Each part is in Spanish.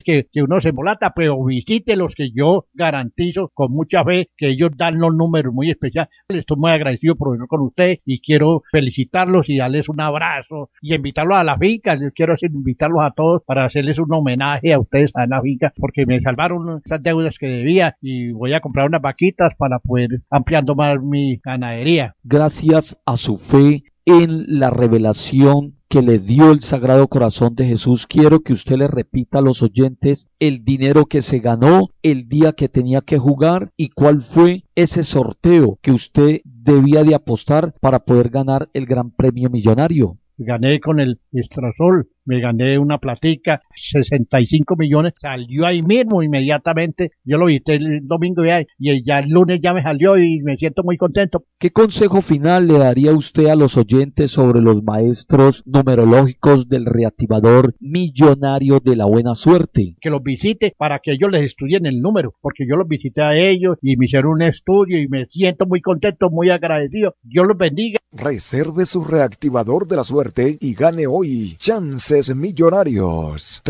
que uno se embolata, pero visítelos, que yo garantizo con mucha fe que ellos dan los números muy especiales. Estoy muy agradecido por venir con ustedes y quiero felicitarlos y darles un abrazo y invitarlos a la finca. Yo quiero invitarlos a todos para hacerles un homenaje a ustedes en la finca, porque me salvaron esas deudas que debía y voy a comprar unas vaquitas para poder ampliando más mi ganadería. Gracias a su fe en la revelación que le dio el Sagrado Corazón de Jesús, quiero que usted le repita a los oyentes el dinero que se ganó, el día que tenía que jugar y cuál fue ese sorteo que usted debía de apostar para poder ganar el gran premio millonario. Gané con el Estrasol, me gané una platica, 65 millones, salió ahí mismo inmediatamente, yo lo visité el domingo y ya el lunes ya me salió y me siento muy contento. ¿Qué consejo final le daría usted a los oyentes sobre los maestros numerológicos del reactivador millonario de la buena suerte? Que los visite para que ellos les estudien el número, porque yo los visité a ellos y me hicieron un estudio y me siento muy contento, muy agradecido. Dios los bendiga. Reserve su reactivador de la suerte y gane hoy chances millonarios.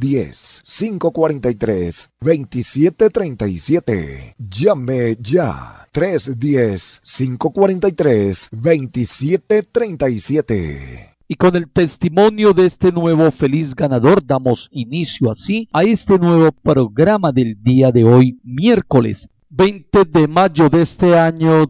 310-543-2737. Llame ya. 310-543-2737. Y con el testimonio de este nuevo feliz ganador damos inicio así a este nuevo programa del día de hoy, miércoles 20 de mayo de este año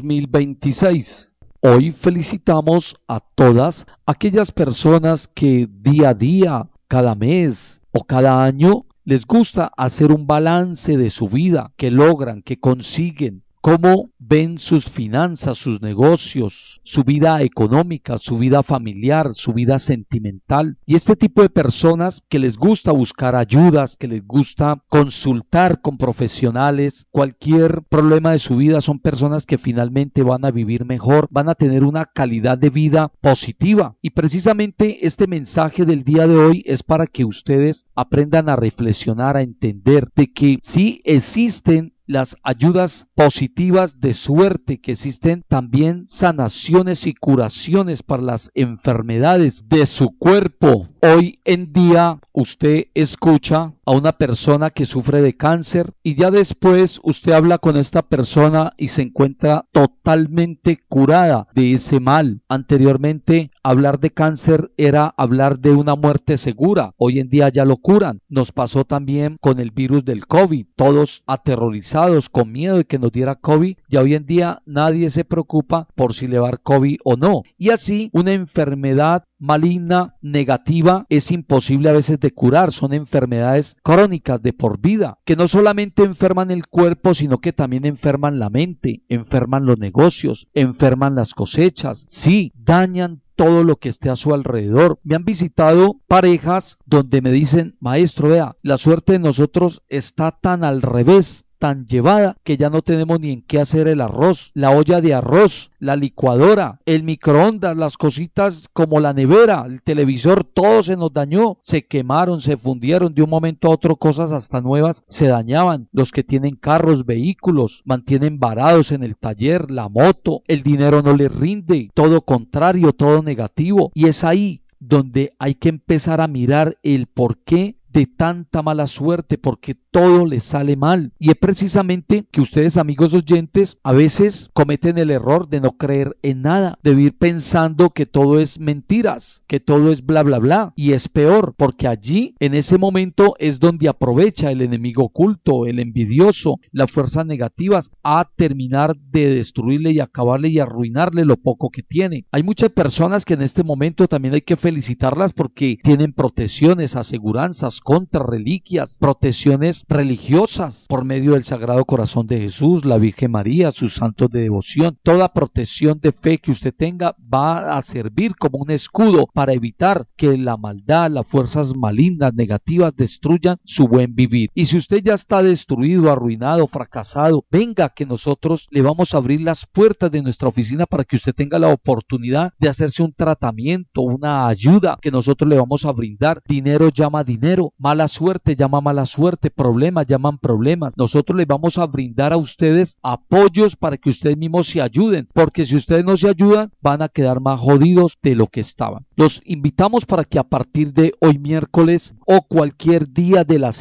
2026. Hoy felicitamos a todas aquellas personas que día a día, cada mes o cada año les gusta hacer un balance de su vida, que logran, que consiguen, cómo ven sus finanzas, sus negocios, su vida económica, su vida familiar, su vida sentimental. Y este tipo de personas que les gusta buscar ayudas, que les gusta consultar con profesionales, cualquier problema de su vida, son personas que finalmente van a vivir mejor, van a tener una calidad de vida positiva. Y precisamente este mensaje del día de hoy es para que ustedes aprendan a reflexionar, a entender de que sí existen las ayudas positivas de suerte, que existen también sanaciones y curaciones para las enfermedades de su cuerpo. Hoy en día usted escucha a una persona que sufre de cáncer y ya después usted habla con esta persona y se encuentra totalmente curada de ese mal. Anteriormente, hablar de cáncer era hablar de una muerte segura. Hoy en día ya lo curan. Nos pasó también con el virus del COVID. Todos aterrorizados, con miedo de que nos diera COVID. Ya hoy en día nadie se preocupa por si le va a dar COVID o no. Y así, una enfermedad maligna, negativa, es imposible a veces de curar. Son enfermedades crónicas de por vida, que no solamente enferman el cuerpo, sino que también enferman la mente, enferman los negocios, enferman las cosechas, sí, dañan todo lo que esté a su alrededor. Me han visitado parejas donde me dicen: maestro, vea, la suerte de nosotros está tan al revés, tan llevada, que ya no tenemos ni en qué hacer el arroz, la olla de arroz, la licuadora, el microondas, las cositas como la nevera, el televisor, todo se nos dañó, se quemaron, se fundieron, de un momento a otro cosas hasta nuevas se dañaban. Los que tienen carros, vehículos, mantienen varados en el taller, la moto, el dinero no les rinde, todo contrario, todo negativo. Y es ahí donde hay que empezar a mirar el porqué de tanta mala suerte, porque todo les sale mal. Y es precisamente que ustedes, amigos oyentes, a veces cometen el error de no creer en nada, de vivir pensando que todo es mentiras, que todo es bla bla bla. Y es peor, porque allí, en ese momento, es donde aprovecha el enemigo oculto, el envidioso, las fuerzas negativas, a terminar de destruirle y acabarle y arruinarle lo poco que tiene. Hay muchas personas que en este momento también hay que felicitarlas porque tienen protecciones, aseguranzas, contra reliquias, protecciones religiosas por medio del Sagrado Corazón de Jesús, la Virgen María, sus santos de devoción. Toda protección de fe que usted tenga va a servir como un escudo para evitar que la maldad, las fuerzas malignas, negativas destruyan su buen vivir. Y si usted ya está destruido, arruinado, fracasado, venga que nosotros le vamos a abrir las puertas de nuestra oficina para que usted tenga la oportunidad de hacerse un tratamiento, una ayuda que nosotros le vamos a brindar. Dinero llama dinero, mala suerte llama mala suerte, problemas llaman problemas. Nosotros les vamos a brindar a ustedes apoyos para que ustedes mismos se ayuden, porque si ustedes no se ayudan, van a quedar más jodidos de lo que estaban. Los invitamos para que a partir de hoy miércoles o cualquier día de la